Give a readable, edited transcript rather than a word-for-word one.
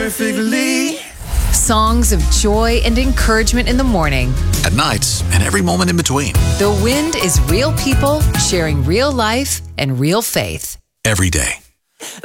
Perfectly. Songs of joy and encouragement in the morning. At nights and every moment in between. The Wind is real people sharing real life and real faith. Every day.